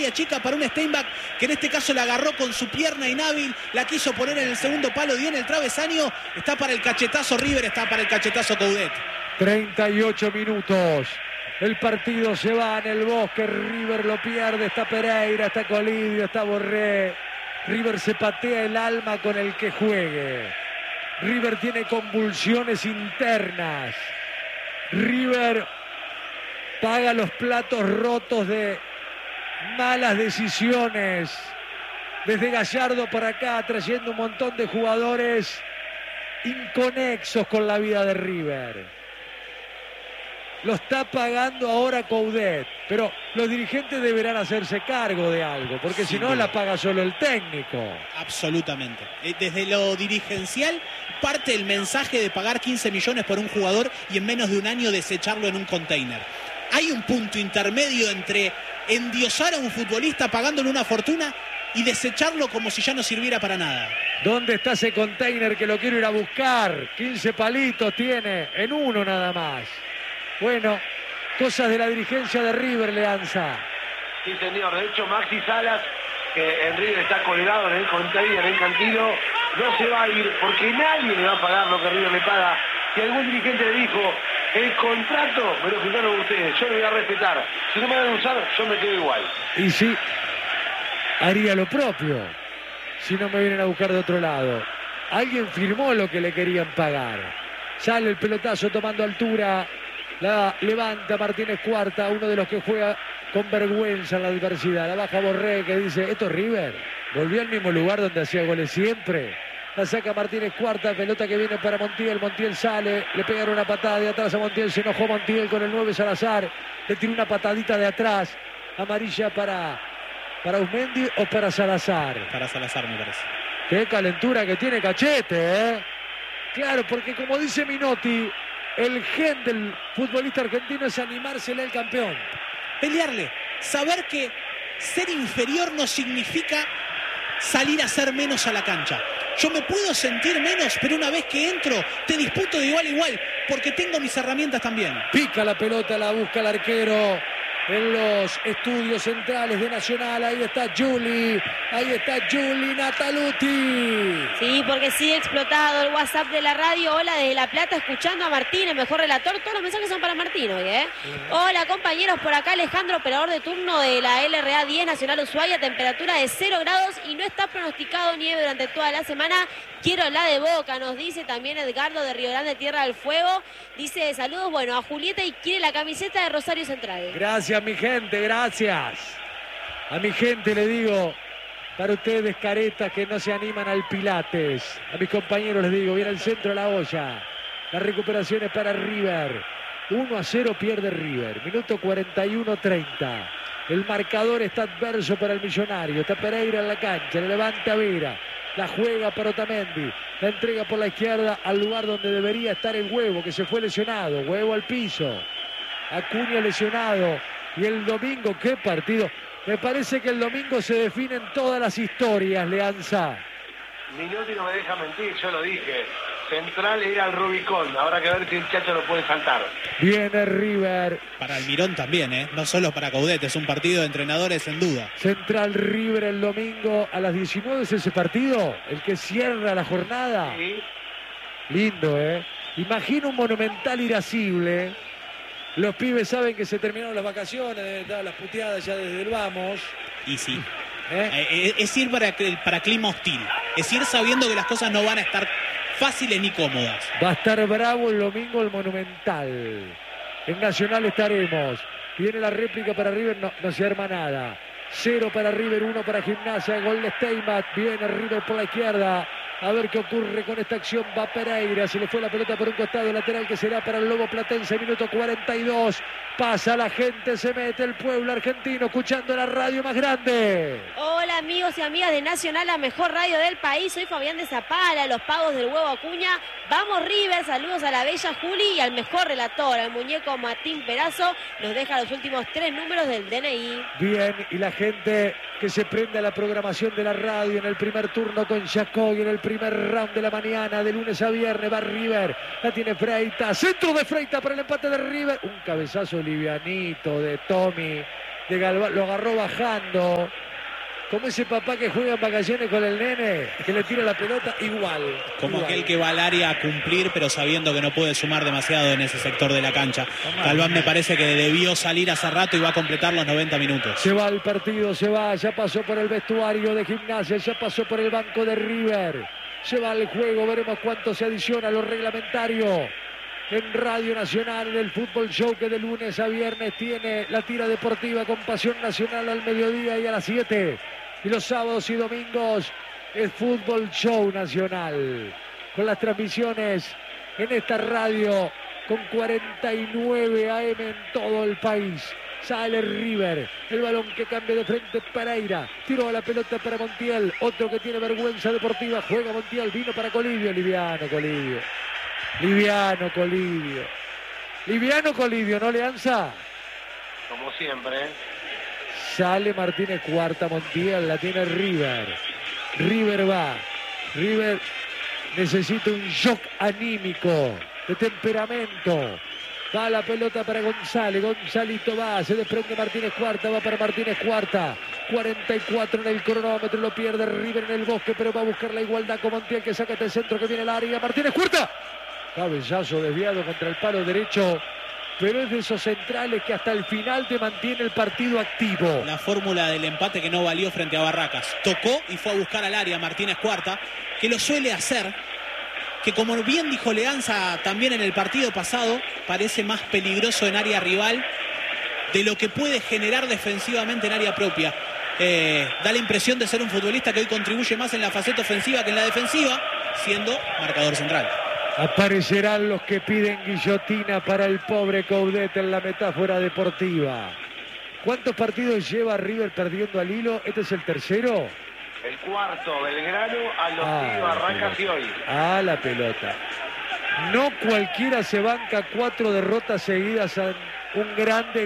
área chica para un Steinbach que en este caso la agarró con su pierna inhábil, la quiso poner en el segundo palo, dio en el travesaño. Está para el cachetazo River, está para el cachetazo Coudet. 38 minutos. El partido se va en el Bosque. River lo pierde. Está Pereira, está Colidio, está Borré. River se patea el alma con el que juegue. River tiene convulsiones internas. River paga los platos rotos de malas decisiones. Desde Gallardo para acá, trayendo un montón de jugadores inconexos con la vida de River. Lo está pagando ahora Coudet, pero los dirigentes deberán hacerse cargo de algo, porque si no la paga solo el técnico. Absolutamente. Desde lo dirigencial parte el mensaje de pagar 15 millones por un jugador y en menos de un año desecharlo en un container. Hay un punto intermedio entre endiosar a un futbolista pagándole una fortuna y desecharlo como si ya no sirviera para nada. ¿Dónde está ese container que lo quiero ir a buscar? 15 palitos tiene, en uno nada más. Bueno, cosas de la dirigencia de River, Leanza. Sí, señor. De hecho, Maxi Salas, que en River está colgado en el container, en el cantino, no se va a ir porque nadie le va a pagar lo que River le paga. Si algún dirigente le dijo, el contrato me lo firmaron ustedes, yo lo voy a respetar. Si no me van a usar, yo me quedo igual. Y sí, haría lo propio si no me vienen a buscar de otro lado. Alguien firmó lo que le querían pagar. Sale el pelotazo tomando altura. La levanta Martínez Cuarta, uno de los que juega con vergüenza en la adversidad. La baja Borré, que dice, esto es River. Volvió al mismo lugar donde hacía goles siempre. La saca Martínez Cuarta, pelota que viene para Montiel. Montiel sale, le pegaron una patada de atrás a Montiel. Se enojó Montiel con el 9 Salazar. Le tiró una patadita de atrás. Amarilla para Usmendi o para Salazar. Para Salazar, me parece. Qué calentura que tiene Cachete, ¿eh? Claro, porque como dice Minotti, el gen del futbolista argentino es animársele al campeón. Pelearle. Saber que ser inferior no significa salir a hacer menos a la cancha. Yo me puedo sentir menos, pero una vez que entro, te disputo de igual a igual, porque tengo mis herramientas también. Pica la pelota, la busca el arquero en los estudios centrales de Nacional. Ahí está Juli Nataluti. Sí, porque sigue explotado el WhatsApp de la radio. Hola desde La Plata, escuchando a Martín, el mejor relator. Todos los mensajes son para Martín hoy, ¿eh? Hola compañeros, por acá Alejandro, operador de turno de la LRA 10 Nacional Ushuaia, temperatura de 0 grados y no está pronosticado nieve durante toda la semana. Quiero la de Boca, nos dice también Edgardo de Río Grande, Tierra del Fuego. Dice saludos, bueno, a Julieta y quiere la camiseta de Rosario Central. Gracias, mi gente, gracias. A mi gente le digo, para ustedes caretas que no se animan al Pilates. A mis compañeros les digo, viene al centro de la olla. La recuperación es para River. 1-0 pierde River. Minuto 41-30. El marcador está adverso para el Millonario. Está Pereira en la cancha, le levanta a Vera. La juega para Otamendi, la entrega por la izquierda al lugar donde debería estar el Huevo, que se fue lesionado. Huevo al piso, Acuña lesionado. Y el domingo, ¿qué partido? Me parece que el domingo se definen todas las historias, Leanza. Minotti no me deja mentir, yo lo dije. Central era el Rubicón, habrá que ver si el Chacho lo puede saltar. Viene River. Para Almirón también, ¿eh? No solo para Coudet, es un partido de entrenadores en duda. Central River el domingo a las 19 es ese partido, el que cierra la jornada. Sí. Lindo, ¿eh? Imagino un Monumental irascible. Los pibes saben que se terminaron las vacaciones, las puteadas ya desde el vamos. Y sí. Es ir para clima hostil. Es ir sabiendo que las cosas no van a estar fáciles ni cómodas. Va a estar bravo el domingo el Monumental. En Nacional estaremos. Viene la réplica para River, no se arma nada. 0 para River, 1 para Gimnasia. Gol de Steinbach. Viene River por la izquierda. A ver qué ocurre con esta acción. Va Pereira. Se le fue la pelota por un costado lateral que será para el Lobo Platense. Minuto 42. Pasa la gente, se mete el pueblo argentino escuchando la radio más grande. Hola amigos y amigas de Nacional, la mejor radio del país. Soy Fabián de Zapala, los pagos del Huevo Acuña. Vamos River, saludos a la bella Juli y al mejor relator, al muñeco Martín Perazo. Nos deja los últimos 3 números del DNI. Bien, y la gente que se prende a la programación de la radio en el primer turno con Jacob y en el primer round de la mañana, de lunes a viernes, va River. La tiene Freita, centro de Freita para el empate de River. Un cabezazo livianito de Tommy. de Galván, lo agarró bajando. Como ese papá que juega en vacaciones con el nene, que le tira la pelota, igual. Como aquel que va al área a cumplir, pero sabiendo que no puede sumar demasiado en ese sector de la cancha. Galván me parece que debió salir hace rato y va a completar los 90 minutos. Se va el partido, se va, ya pasó por el vestuario de Gimnasia, ya pasó por el banco de River. Se va el juego, veremos cuánto se adiciona a lo reglamentario. En Radio Nacional, en el Fútbol Show que de lunes a viernes tiene la tira deportiva con Pasión Nacional al mediodía y a las 7. Y los sábados y domingos el Fútbol Show Nacional. Con las transmisiones en esta radio con 49 AM en todo el país. Sale River, el balón que cambia de frente Pereira, tiró a la pelota para Montiel, otro que tiene vergüenza deportiva, juega Montiel, vino para Colidio, liviano Colidio. Liviano Colidio. Liviano Colidio, ¿no, Leanza? Como siempre. Sale Martínez Cuarta, Montiel, la tiene River. River va. River necesita un shock anímico, de temperamento. Va la pelota para González. Gonzalito va, se desprende Martínez Cuarta, va para Martínez Cuarta. 44 en el cronómetro, lo pierde River en el bosque, pero va a buscar la igualdad con Montiel que saca este centro que viene al área. Martínez Cuarta. Cabezazo desviado contra el palo derecho, pero es de esos centrales que hasta el final te mantiene el partido activo. La fórmula del empate que no valió frente a Barracas. Tocó y fue a buscar al área Martínez Cuarta, que lo suele hacer, que como bien dijo Leanza también en el partido pasado, parece más peligroso en área rival de lo que puede generar defensivamente en área propia. Da la impresión de ser un futbolista que hoy contribuye más en la faceta ofensiva que en la defensiva, siendo marcador central. Aparecerán los que piden guillotina para el pobre Coudet en la metáfora deportiva. ¿Cuántos partidos lleva River perdiendo al hilo? ¿Este es el tercero? El cuarto, Belgrano, a los Barracas y hoy. Ah, la pelota. No cualquiera se banca 4 derrotas seguidas a un grande.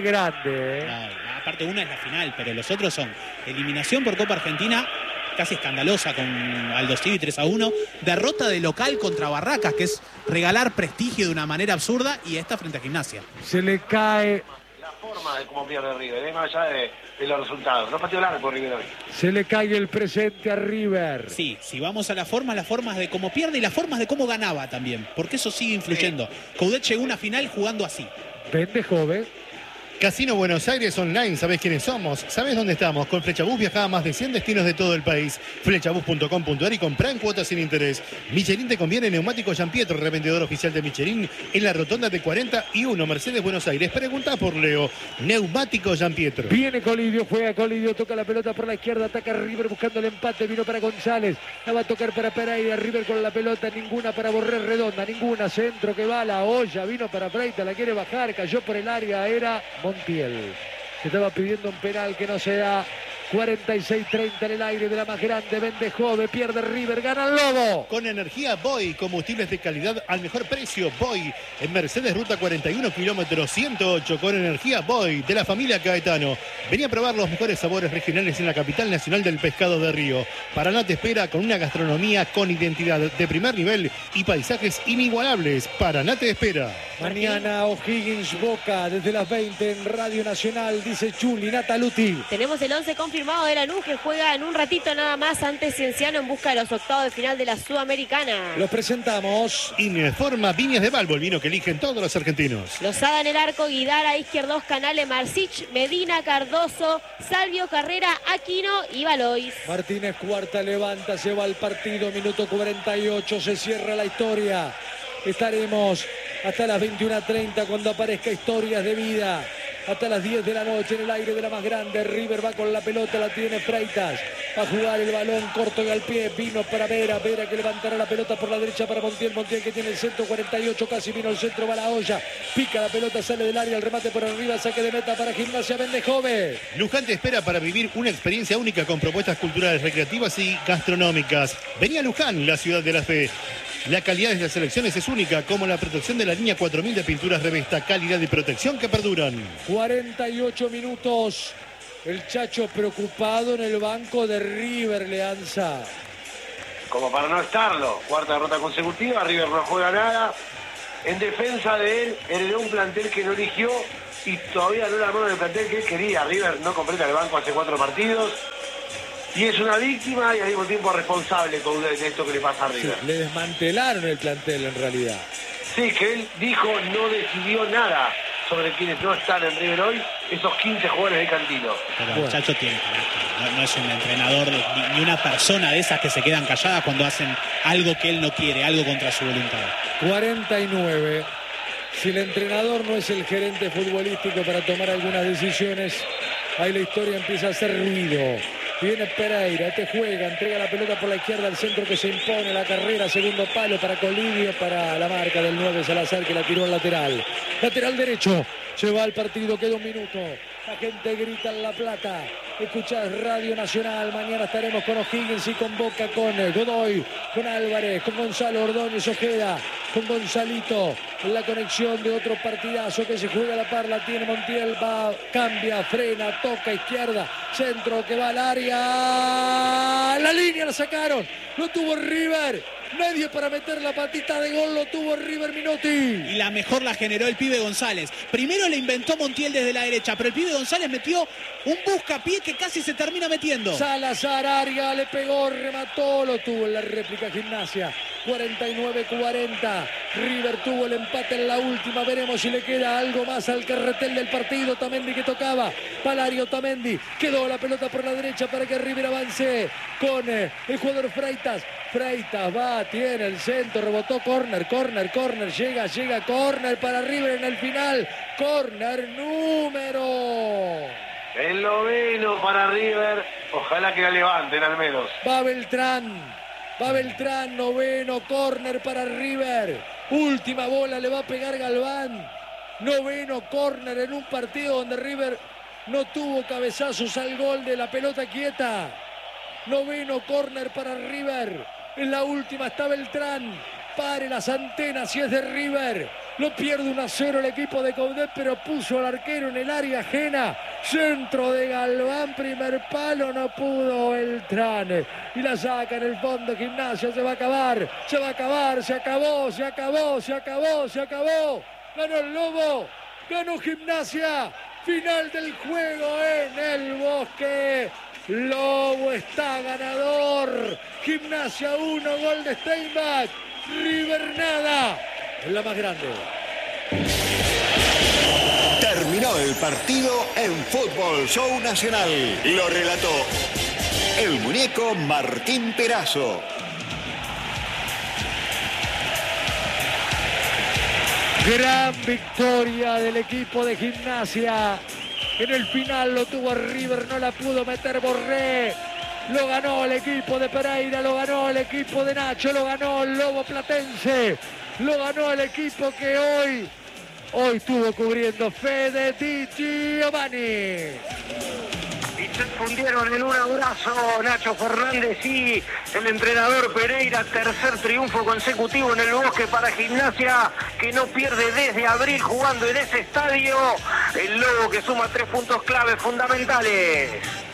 No, aparte una es la final, pero los otros son eliminación por Copa Argentina, casi escandalosa con Aldo Civi 3-1, derrota de local contra Barracas, que es regalar prestigio de una manera absurda, y esta frente a Gimnasia. Se le cae. La forma de cómo pierde River, más allá de los resultados. No pateó largo River hoy. Se le cae el presente a River. Sí, si vamos a las formas de cómo pierde y las formas de cómo ganaba también, porque eso sigue influyendo. Sí. Coudet llegó a una final jugando así. Vende joven. Casino Buenos Aires Online, ¿sabés quiénes somos? ¿Sabés dónde estamos? Con Flechabús viajá a más de 100 destinos de todo el país. Flechabús.com.ar y comprá en cuotas sin interés. Michelin te conviene, neumático Gianpietro, revendedor oficial de Michelin en la rotonda de 41, Mercedes, Buenos Aires. Pregunta por Leo. Neumático Gianpietro. Viene Colidio, juega Colidio, toca la pelota por la izquierda, ataca River buscando el empate, vino para González, la va a tocar para Pereira, River con la pelota, ninguna para Borré, redonda, ninguna, centro que va a la olla, vino para Freita, la quiere bajar, cayó por el área, era Montiel. Se estaba pidiendo un penal que no se da. 46-30 en el aire de la más grande. Vende Jove, pierde River, gana el Lobo. Con energía Boy, combustibles de calidad al mejor precio. Boy, en Mercedes, ruta 41, kilómetro 108. Con energía Boy, de la familia Caetano. Vení a probar los mejores sabores regionales en la capital nacional del pescado de Río. Paraná te espera con una gastronomía con identidad de primer nivel y paisajes inigualables. Paraná te espera. Mañana O'Higgins Boca desde las 20 en Radio Nacional, dice Chuli Nataluti. Tenemos el 11 confirmado de Lanús, que juega en un ratito nada más ante Cienciano en busca de los octavos de final de la Sudamericana. Los presentamos. Informa Viñas de Balbo, el vino que eligen todos los argentinos. Lozada en el arco, Guidara, Izquierdos, Canales, Marcich, Medina, Cardoso, Salvio, Carrera, Aquino y Valois. Martínez Cuarta levanta, se va al partido, minuto 48, se cierra la historia. Estaremos hasta las 21:30 cuando aparezca Historias de Vida. Hasta las 10 de la noche en el aire de la más grande. River va con la pelota, la tiene Freitas. Va a jugar el balón corto y al pie. Vino para Vera. Vera que levantará la pelota por la derecha para Montiel. Montiel que tiene el centro, 48 casi. Vino el centro, va la olla. Pica la pelota, sale del área. El remate por arriba, saque de meta para Gimnasia Bendejove. Luján te espera para vivir una experiencia única con propuestas culturales, recreativas y gastronómicas. Vení a Luján, la ciudad de la fe. La calidad de las selecciones es única, como la protección de la línea 4000 de pinturas Revesta. Calidad y protección que perduran. 48 minutos. El Chacho preocupado en el banco de River, Leanza. Como para no estarlo. Cuarta derrota consecutiva. River no juega nada. En defensa de él, heredó un plantel que no eligió y todavía no era armado el plantel que él quería. River no completa el banco hace 4 partidos y es una víctima y al mismo tiempo responsable de esto que le pasa a River. Sí, le desmantelaron el plantel en realidad. Sí, que él dijo no decidió nada sobre quienes no están en River hoy, esos 15 jugadores de Cantilo. Pero el Chacho tiene carácter, no es un entrenador ni una persona de esas que se quedan calladas cuando hacen algo que él no quiere, algo contra su voluntad. 49. Si el entrenador no es el gerente futbolístico para tomar algunas decisiones, ahí la historia empieza a hacer ruido. Viene Pereira, te juega, entrega la pelota por la izquierda al centro que se impone, la carrera, segundo palo para Colidio, para la marca del 9 Salazar que la tiró al lateral. Lateral derecho, se va al partido, queda 1 minuto. La gente grita en La Plata. Escuchás Radio Nacional. Mañana estaremos con O'Higgins y con Boca, con Godoy, con Álvarez, con Gonzalo Ordóñez Ojeda, con Gonzalito. En la conexión de otro partidazo que se juega a la par, la tiene Montiel, va, cambia, frena, toca izquierda, centro que va al área. La línea la sacaron. Lo tuvo River. Nadie para meter la patita de gol, lo tuvo River Minotti. Y la mejor la generó el pibe González. Primero le inventó Montiel desde la derecha, pero el pibe González metió un buscapié que casi se termina metiendo. Salazar, Arga, le pegó, remató, lo tuvo en la réplica Gimnasia. 49-40. River tuvo el empate en la última. Veremos si le queda algo más al carretel del partido. Tamendi que tocaba. Palario Tamendi. Quedó la pelota por la derecha para que River avance con el jugador Freitas. Freitas va, tiene el centro, rebotó, córner, llega, córner para River en el final. Córner número. El 9 para River. Ojalá que la levanten al menos. Va Beltrán, 9, córner para River. Última bola, le va a pegar Galván. 9, córner en un partido donde River no tuvo cabezazos al gol de la pelota quieta. 9, córner para River. En la última está Beltrán. Pare las antenas si es de River. Lo pierde 1-0 el equipo de Coudet, pero puso al arquero en el área ajena. Centro de Galván, primer palo, no pudo Beltrán. Y la saca en el fondo Gimnasia, se va a acabar. Se acabó. Ganó el Lobo, ganó Gimnasia. Final del juego en el Bosque. Lobo está ganador. Gimnasia 1, gol de Steinbach. River nada. Es la más grande. Terminó el partido en Fútbol Show Nacional. Lo relató el muñeco Martín Perazo. Gran victoria del equipo de Gimnasia. En el final lo tuvo River, no la pudo meter Borré. Lo ganó el equipo de Pereira, lo ganó el equipo de Nacho, lo ganó el Lobo Platense. Lo ganó el equipo que hoy estuvo cubriendo Fede Di Giovanni. Y se fundieron en un abrazo Nacho Fernández y el entrenador Pereira. Tercer triunfo consecutivo en el Bosque para Gimnasia, que no pierde desde abril jugando en ese estadio. El Lobo que suma 3 puntos claves fundamentales.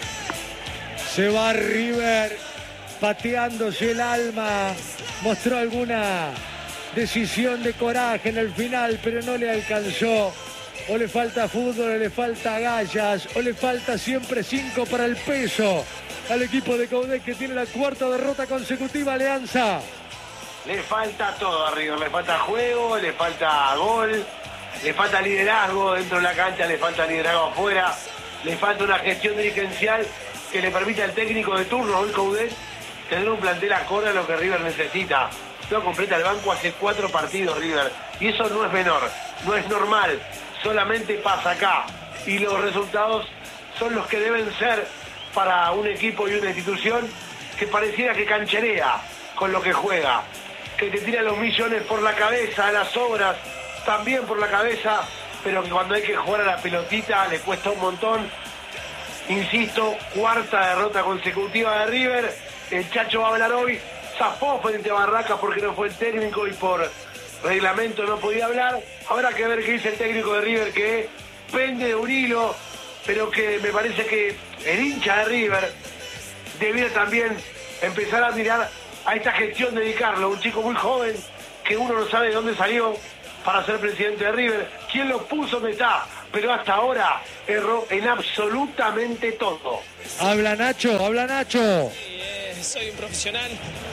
Se va River pateándose el alma. Mostró alguna decisión de coraje en el final, pero no le alcanzó. O le falta fútbol, o le falta agallas, o le falta siempre 5 para el peso al equipo de Coudet, que tiene la 4ª derrota consecutiva. Alianza. Le falta todo a River, le falta juego, le falta gol, le falta liderazgo dentro de la cancha, le falta liderazgo afuera, le falta una gestión dirigencial que le permita al técnico de turno, hoy Coudet, tener un plantel acorde a lo que River necesita. No completa el banco hace 4 partidos River, y eso no es menor, no es normal, solamente pasa acá, y los resultados son los que deben ser para un equipo y una institución que pareciera que cancherea con lo que juega, que te tira los millones por la cabeza, las obras también por la cabeza, pero que cuando hay que jugar a la pelotita le cuesta un montón. Insisto, 4ª derrota consecutiva de River. El Chacho va a hablar hoy. Zafó frente a Barracas porque no fue el técnico y por reglamento no podía hablar. Habrá que ver qué dice el técnico de River, que pende de un hilo, pero que me parece que el hincha de River debiera también empezar a mirar a esta gestión, dedicarlo. Un chico muy joven que uno no sabe de dónde salió para ser presidente de River. ¿Quién lo puso donde está? pero hasta ahora erró en absolutamente todo. Habla Nacho, habla Nacho. Soy un profesional.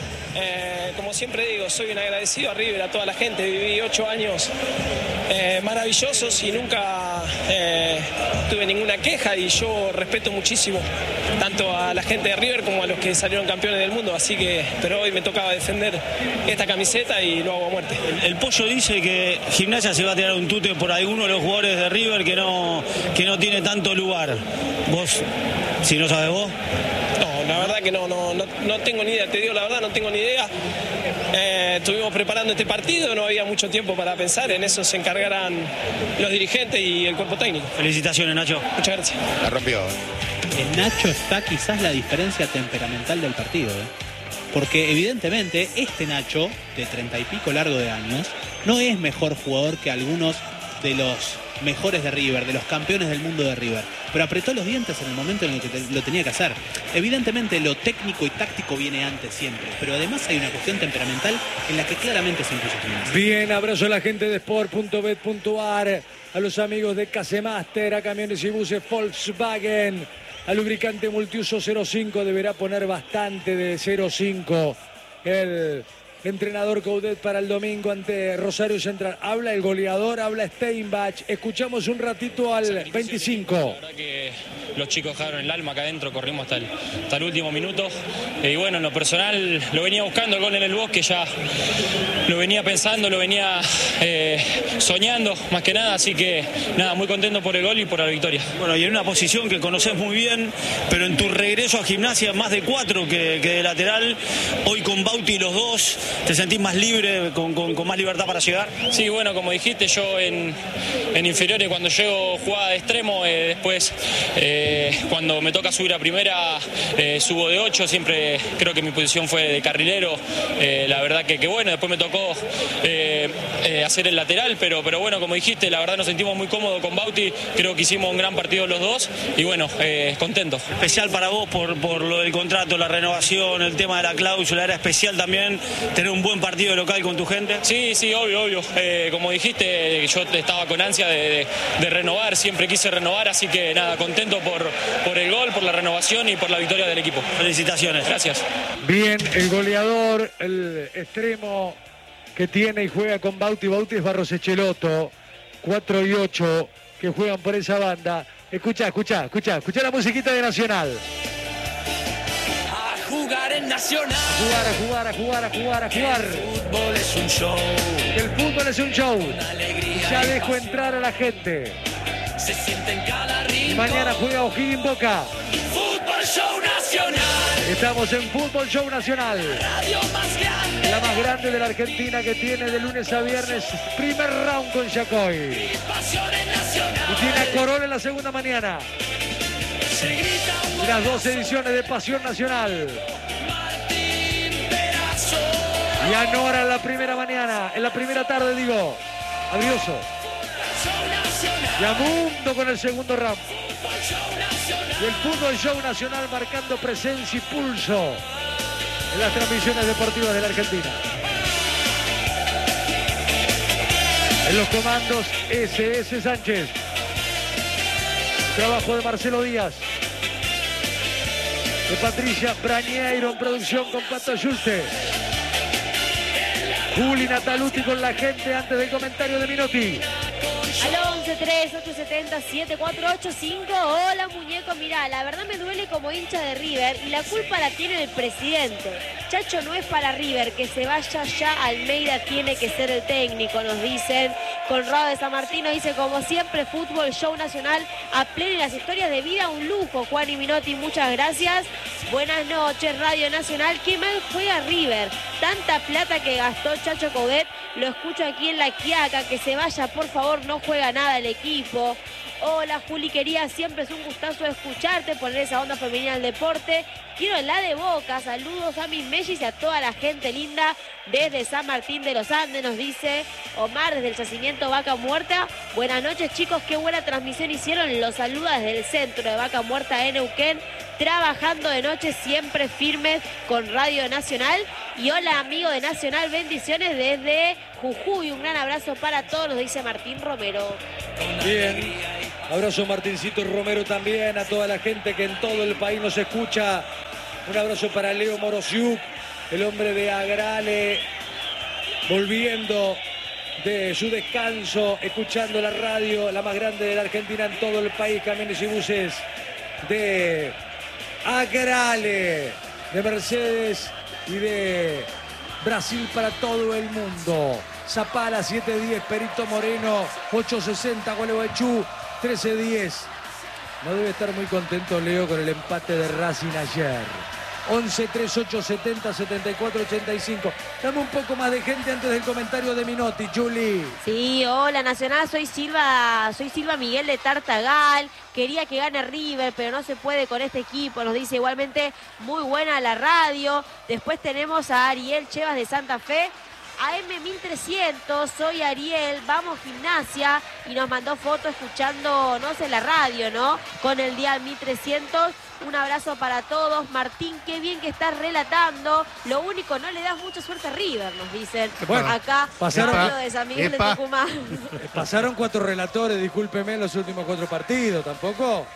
Como siempre digo, soy un agradecido a River, a toda la gente. Viví 8 años maravillosos y nunca tuve ninguna queja, y yo respeto muchísimo tanto a la gente de River como a los que salieron campeones del mundo, así que, pero hoy me tocaba defender esta camiseta y lo hago a muerte. El Pollo dice que Gimnasia se va a tirar un tute por alguno de los jugadores de River que no tiene tanto lugar. ¿Vos, si no sabes vos? No, la verdad que no tengo ni idea, te digo la verdad, no tengo ni idea. Estuvimos preparando este partido, no había mucho tiempo para pensar, en eso se encargarán los dirigentes y el cuerpo técnico. Felicitaciones, Nacho. Muchas gracias. La rompió. En Nacho está quizás la diferencia temperamental del partido, porque evidentemente este Nacho, de 30 y pico largo de años, no es mejor jugador que algunos de los mejores de River, de los campeones del mundo de River, pero apretó los dientes en el momento en el que lo tenía que hacer. Evidentemente lo técnico y táctico viene antes siempre, pero además hay una cuestión temperamental en la que claramente se impuso Gimnasia. Bien, abrazo a la gente de sport.bet.ar, a los amigos de Casemaster, a Camiones y Buses Volkswagen, al lubricante multiuso 05, deberá poner bastante de 05 el entrenador Coudet para el domingo ante Rosario Central. Habla el goleador, habla Steinbach. Escuchamos un ratito al 25. La verdad que los chicos dejaron el alma acá adentro, corrimos hasta el último minuto. Y bueno, en lo personal lo venía buscando el gol en el Bosque, ya lo venía pensando, lo venía soñando más que nada. Así que nada, muy contento por el gol y por la victoria. Bueno, y en una posición que conoces muy bien, pero en tu regreso a Gimnasia más de 4 que de lateral, hoy con Bauti los dos, ¿te sentís más libre, con más libertad para llegar? Sí, bueno, como dijiste, yo en inferiores cuando llego jugaba de extremo, después cuando me toca subir a primera subo de 8, siempre creo que mi posición fue de carrilero, la verdad que bueno, después me tocó hacer el lateral, pero bueno, como dijiste, la verdad nos sentimos muy cómodos con Bauti, creo que hicimos un gran partido los dos y bueno, contento. Especial para vos por lo del contrato, la renovación, el tema de la cláusula, era especial también tener un buen partido local con tu gente. Sí, obvio. Como dijiste, yo estaba con ansia de renovar, siempre quise renovar, así que nada, contento por el gol, por la renovación y por la victoria del equipo. Felicitaciones. Gracias. Bien, el goleador, el extremo que tiene y juega con Bauti es Barros Echeloto, 4 y 8 que juegan por esa banda. Escucha la musiquita de Nacional. Jugar en Nacional. A jugar. El fútbol es un show. El fútbol es un show. Una alegría. Ya dejo entrar a la gente. Se siente en cada rincón. Mañana juega O'Higgins Boca. Fútbol Show Nacional. Estamos en Fútbol Show Nacional. Radio más grande. La más grande de la Argentina, que tiene de lunes a viernes primer round con Yacoy. Pasión en Nacional. Y tiene a Corol en la segunda mañana. Se grita un Y las 2 ediciones de Pasión Nacional. Martín Perazo. Y a Nora en la primera mañana, en la primera tarde digo, Abrioso. Show Nacional. Y a Mundo con el segundo round. Show Nacional. Y el Fútbol Show Nacional marcando presencia y pulso en las transmisiones deportivas de la Argentina. En los comandos SS Sánchez. Trabajo de Marcelo Díaz. De Patricia Brañeiro en producción con Pato Yuste. Juli Nataluti con la gente antes del comentario de Minotti. Al 11-3-870-7485. Hola, muñeco. Mirá, la verdad me duele como hincha de River y la culpa la tiene el presidente. Chacho no es para River, que se vaya ya. Almeida tiene que ser el técnico, nos dicen. Conrado de San Martín nos dice, como siempre, Fútbol Show Nacional a pleno y las historias de vida, un lujo. Juan y Minotti, muchas gracias. Buenas noches, Radio Nacional. Qué mal juega River. Tanta plata que gastó Chacho Coudet. Lo escucho aquí en La Quiaca. Que se vaya, por favor, no juega nada el equipo. Hola, Juli, querida, siempre es un gustazo escucharte, poner esa onda femenina al deporte. Quiero la de Boca. Saludos a mis mellis y a toda la gente linda desde San Martín de los Andes, nos dice Omar desde el yacimiento Vaca Muerta. Buenas noches, chicos, qué buena transmisión hicieron. Los saluda desde el centro de Vaca Muerta en Neuquén, trabajando de noche, siempre firmes con Radio Nacional. Y hola, amigo de Nacional, bendiciones desde Jujuy. Un gran abrazo para todos, nos dice Martín Romero. Bien. Abrazo a Martincito Romero también, a toda la gente que en todo el país nos escucha. Un abrazo para Leo Morosiuk, el hombre de Agrale, volviendo de su descanso, escuchando la radio, la más grande de la Argentina en todo el país, camiones y buses de Agrale, de Mercedes y de Brasil para todo el mundo. Zapala 710, Perito Moreno 860, Gualeguaychú 1310. No debe estar muy contento Leo con el empate de Racing ayer. 11 38 70 74 85. Dame un poco más de gente antes del comentario de Minotti, Juli. Sí, hola Nacional, soy Silva Miguel de Tartagal. Quería que gane River, pero no se puede con este equipo. Nos dice igualmente muy buena la radio. Después tenemos a Ariel Chevas de Santa Fe. AM 1300, soy Ariel, vamos Gimnasia, y nos mandó foto escuchándonos en la radio, ¿no? Con el dial 1300. Un abrazo para todos. Martín, qué bien que estás relatando. Lo único, no le das mucha suerte a River, nos dicen. Bueno, acá, pasaron de San Miguel de Tucumán. Pasaron 4 relatores, discúlpeme, en los últimos 4 partidos. Tampoco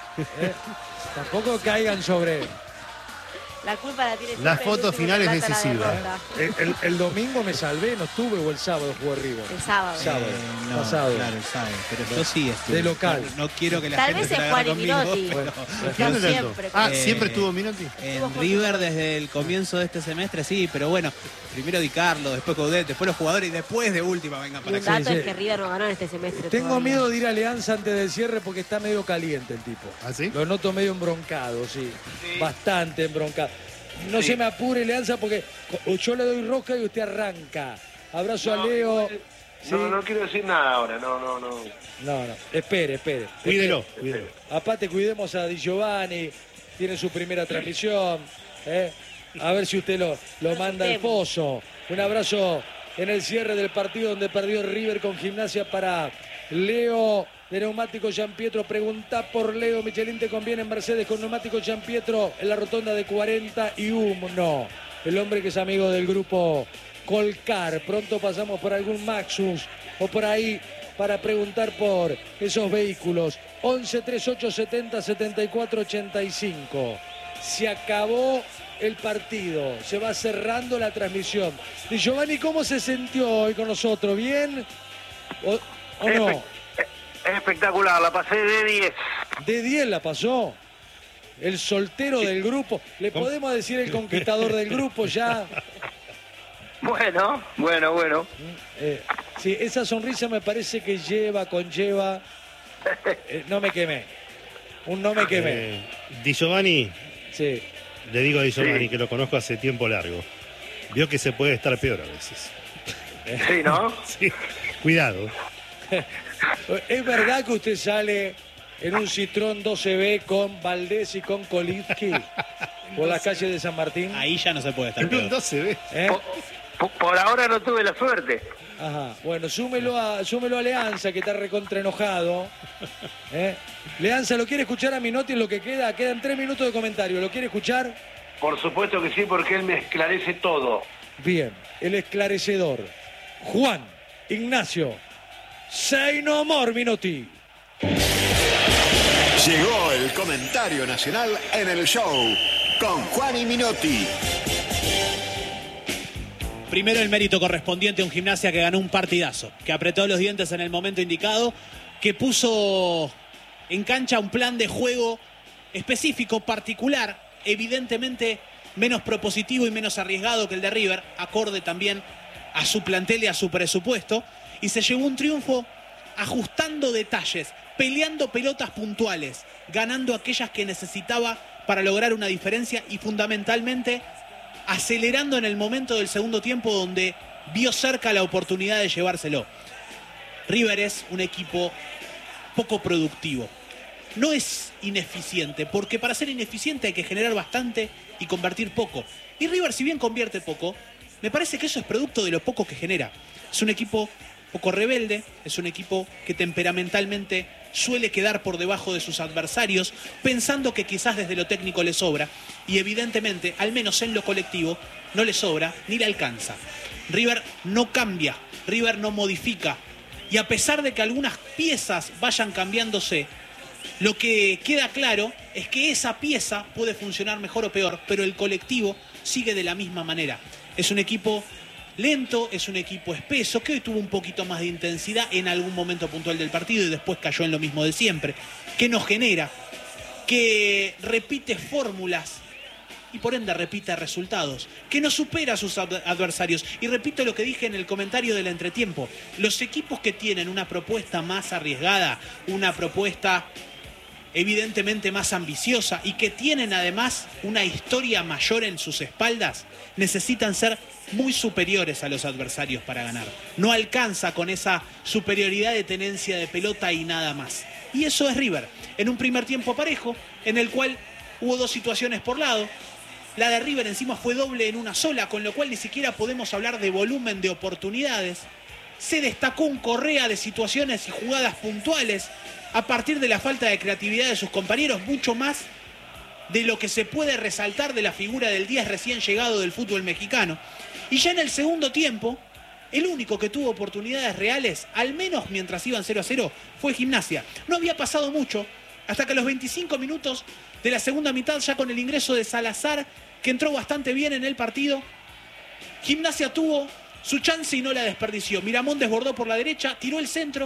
caigan sobre... La culpa la tiene Las siempre fotos el último finales que trata la decisivas. derrota. El domingo me salvé, no estuve, o el sábado jugó River. El sábado. No, pasado. claro, el sábado. Pero yo sí estuve. De local. No quiero que la Tal gente vez se es la Juan agarre conmigo. Minotti. Pero ¿Quién es siempre. tanto? ¿Siempre estuvo Minotti? en River desde el comienzo de este semestre, sí, pero bueno, primero Di Carlo, después Coudet, después los jugadores y después de última vengan Y para un acá. dato Sí, es sí. que River no ganó en este semestre. Tengo todavía. miedo de ir a Alianza antes del cierre porque está medio caliente el tipo. ¿Ah, sí? Lo noto medio embroncado, sí. Bastante embroncado. No se me apure, Alianza, porque yo le doy roja y usted arranca. Abrazo a Leo. Sí. No quiero decir nada ahora, no. No, espere. Cuídelo. Aparte, cuidemos a Di Giovanni. Tiene su primera transmisión. A ver si usted lo manda al pozo. Un abrazo en el cierre del partido donde perdió River con Gimnasia para Leo de Neumático Gianpietro. Pregunta por Leo. Michelin, ¿te conviene en Mercedes con Neumático Gianpietro en la rotonda de 41? El hombre que es amigo del grupo Colcar. Pronto pasamos por algún Maxus o por ahí para preguntar por esos vehículos. 11 38 70 74 85. Se acabó el partido. Se va cerrando la transmisión. Di Giovanni, ¿cómo se sintió hoy con nosotros? ¿Bien? ¿O no? Espectacular, la pasé de 10. De 10 la pasó. El soltero del grupo. ¿Le podemos decir el conquistador del grupo ya? Bueno. Sí, esa sonrisa me parece que conlleva. No me quemé. No me quemé. Di Giovanni, Sí. le digo a Di Giovanni Sí. que lo conozco hace tiempo largo. Vio que se puede estar peor a veces. Sí, ¿no? Sí, cuidado. ¿Es verdad que usted sale en un Citroën 12B con Valdés y con Kolitsky por las calles de San Martín? Ahí ya no se puede estar En un peor. 12B. ¿Eh? Por ahora no tuve la suerte. Ajá. Bueno, súmelo a Leanza, que está recontra enojado. Leanza, ¿lo quiere escuchar a Minotti en lo que queda? Quedan 3 minutos de comentario. ¿Lo quiere escuchar? Por supuesto que sí, porque él me esclarece todo. Bien, el esclarecedor. Juan Ignacio. Say no more, Minotti. Llegó el comentario nacional en el show con Juan y Minotti. Primero el mérito correspondiente a un Gimnasia que ganó un partidazo, que apretó los dientes en el momento indicado, que puso en cancha un plan de juego específico, particular, evidentemente menos propositivo y menos arriesgado que el de River, acorde también a su plantel y a su presupuesto, y se llevó un triunfo ajustando detalles, peleando pelotas puntuales, ganando aquellas que necesitaba para lograr una diferencia y fundamentalmente acelerando en el momento del segundo tiempo donde vio cerca la oportunidad de llevárselo. River es un equipo poco productivo. No es ineficiente, porque para ser ineficiente hay que generar bastante y convertir poco. Y River, si bien convierte poco, me parece que eso es producto de lo poco que genera. Es un equipo poco rebelde, es un equipo que temperamentalmente suele quedar por debajo de sus adversarios, pensando que quizás desde lo técnico le sobra, y evidentemente, al menos en lo colectivo, no le sobra ni le alcanza. River no cambia, River no modifica, Y a pesar de que algunas piezas vayan cambiándose, lo que queda claro es que esa pieza puede funcionar mejor o peor, pero el colectivo sigue de la misma manera. Es un equipo lento, es un equipo espeso, que hoy tuvo un poquito más de intensidad en algún momento puntual del partido y después cayó en lo mismo de siempre, que nos genera, que repite fórmulas y por ende repite resultados, que no supera a sus adversarios. Y repito lo que dije en el comentario del entretiempo, los equipos que tienen una propuesta más arriesgada, una propuesta evidentemente más ambiciosa y que tienen además una historia mayor en sus espaldas, necesitan ser muy superiores a los adversarios para ganar. No alcanza con esa superioridad de tenencia de pelota y nada más. Y eso es River, en un primer tiempo parejo, en el cual hubo dos situaciones por lado. La de River encima fue doble en una sola, con lo cual ni siquiera podemos hablar de volumen de oportunidades. Se destacó un Correa de situaciones y jugadas puntuales a partir de la falta de creatividad de sus compañeros, mucho más de lo que se puede resaltar de la figura del 10 recién llegado del fútbol mexicano. Y ya en el segundo tiempo, el único que tuvo oportunidades reales, al menos mientras iban 0-0, fue Gimnasia. No había pasado mucho, hasta que a los 25 minutos de la segunda mitad, ya con el ingreso de Salazar, que entró bastante bien en el partido, Gimnasia tuvo su chance y no la desperdició. Miramón desbordó por la derecha, tiró el centro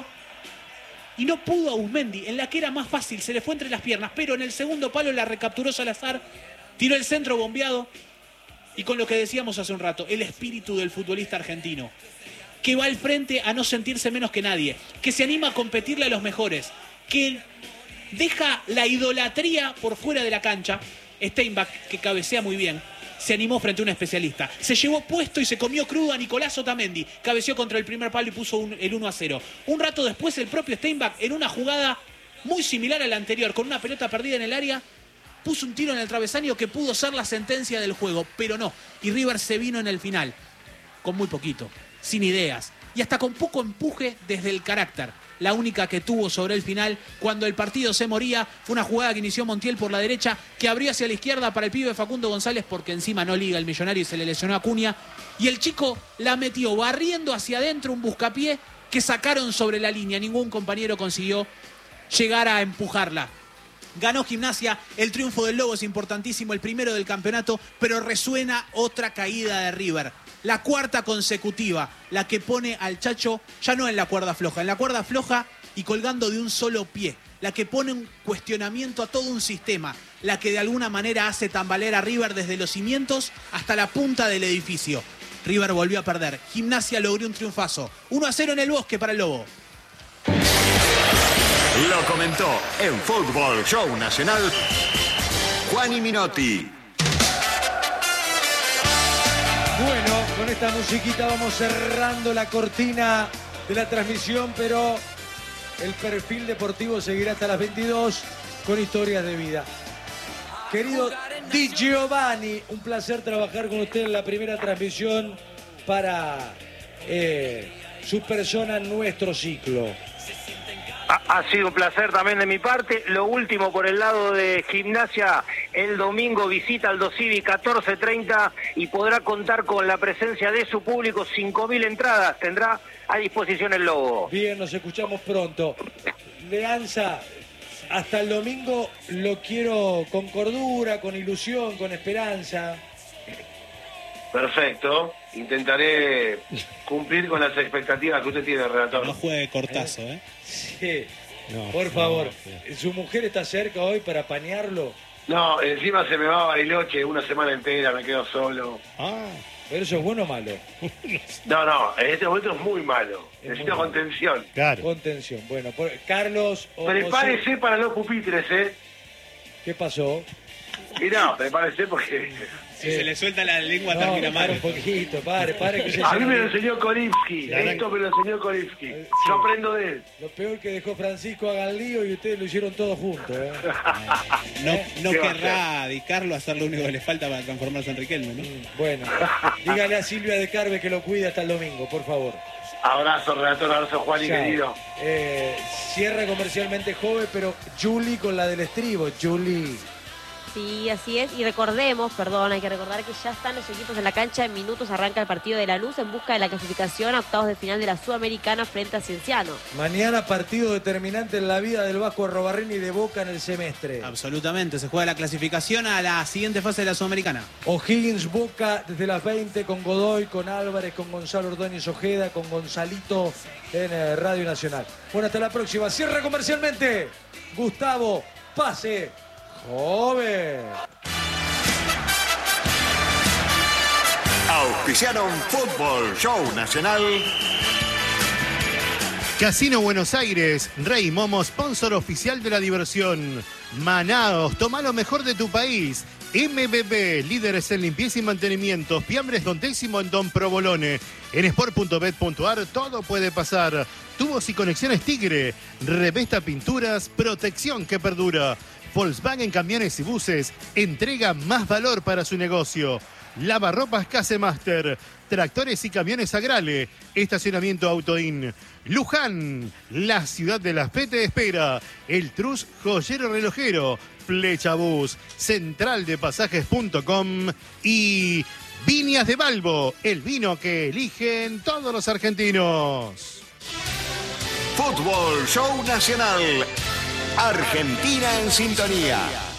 y no pudo a Uzmendi, en la que era más fácil, se le fue entre las piernas, pero en el segundo palo la recapturó Salazar, tiró el centro bombeado y con lo que decíamos hace un rato, el espíritu del futbolista argentino, que va al frente a no sentirse menos que nadie, que se anima a competirle a los mejores, que deja la idolatría por fuera de la cancha. Steinbach, que cabecea muy bien, se animó frente a un especialista. Se llevó puesto y se comió crudo a Nicolás Otamendi. Cabeceó contra el primer palo y puso el 1-0. Un rato después, el propio Steinbach, en una jugada muy similar a la anterior, con una pelota perdida en el área, puso un tiro en el travesaño que pudo ser la sentencia del juego, pero no. Y River se vino en el final, con muy poquito, sin ideas, y hasta con poco empuje desde el carácter. La única que tuvo sobre el final, cuando el partido se moría, fue una jugada que inició Montiel por la derecha, que abrió hacia la izquierda para el pibe Facundo González, porque encima no liga el Millonario y se le lesionó a Acuña. Y el chico la metió barriendo hacia adentro, un buscapié que sacaron sobre la línea. Ningún compañero consiguió llegar a empujarla. Ganó Gimnasia, el triunfo del Lobo es importantísimo, el primero del campeonato, pero resuena otra caída de River. La cuarta consecutiva, la que pone al Chacho ya no en la cuerda floja y colgando de un solo pie, la que pone un cuestionamiento a todo un sistema, la que de alguna manera hace tambalear a River desde los cimientos hasta la punta del edificio. River volvió a perder, Gimnasia logró un triunfazo, 1-0 en el Bosque para el Lobo. Lo comentó en Fútbol Show Nacional Juani Minotti. Bueno, con esta musiquita vamos cerrando la cortina de la transmisión, pero el perfil deportivo seguirá hasta las 22 con historias de vida. Querido Di Giovanni, un placer trabajar con usted en la primera transmisión para su persona en nuestro ciclo. Ha sido un placer también de mi parte. Lo último por el lado de Gimnasia, el domingo visita Aldo Civi 14:30 y podrá contar con la presencia de su público, 5.000 entradas tendrá a disposición el Lobo. Bien, nos escuchamos pronto. Leanza, hasta el domingo lo quiero con cordura, con ilusión, con esperanza. Perfecto. Intentaré cumplir con las expectativas que usted tiene, relator. No juegue Cortazo, ¿eh? Sí, no, por favor. ¿Su mujer está cerca hoy para apañarlo? No, encima se me va a Bariloche una semana entera, me quedo solo. ¿Pero eso es bueno o malo? No, en este momento es muy malo. Necesito contención. Claro. Contención. Bueno, Carlos... Prepárese para los pupitres, ¿eh? ¿Qué pasó? Y no, prepárese porque... Si se le suelta la lengua termina mal. Un poquito, pare que se A mí me lo enseñó Kolivsky, esto me lo enseñó Kolivsky. Yo aprendo de él. Lo peor que dejó Francisco hagan lío y ustedes lo hicieron todo juntos, ¿eh? No querrá dedicarlo a hacer lo único que le falta para transformarse en Riquelme, ¿no? Bueno, dígale a Silvia de Carve que lo cuide hasta el domingo, por favor. Abrazo, relator, abrazo, Juan y querido. Cierra comercialmente joven, pero Juli con la del estribo, Juli. Sí, así es. Y recordemos, perdón, hay que recordar que ya están los equipos en la cancha. En minutos arranca el partido de Lanús en busca de la clasificación a octavos de final de la Sudamericana frente a Cienciano. Mañana partido determinante en la vida del Vasco Arrobarrena y de Boca en el semestre. Absolutamente, se juega la clasificación a la siguiente fase de la Sudamericana. O'Higgins, Boca desde las 20 con Godoy, con Álvarez, con Gonzalo Ordóñez Ojeda, con Gonzalito en Radio Nacional. Bueno, hasta la próxima. Cierra comercialmente Gustavo Pase Joven. Auspiciaron Fútbol Show Nacional. Casino Buenos Aires, Rey Momo, sponsor oficial de la diversión. Manaos, toma lo mejor de tu país. MBB, líderes en limpieza y mantenimiento. Fiambres Don Décimo en Don Provolone. En sport.bet.ar todo puede pasar. Tubos y conexiones Tigre. Revesta Pinturas, protección que perdura. Volkswagen Camiones y Buses entrega más valor para su negocio. Lavarropas Casemaster, tractores y camiones Agrale, estacionamiento Autoin. Luján, la ciudad de la fe te espera. El Trus Joyero Relojero, Flecha Bus, centraldepasajes.com y Viñas de Balbo, el vino que eligen todos los argentinos. Fútbol Show Nacional. Argentina en sintonía.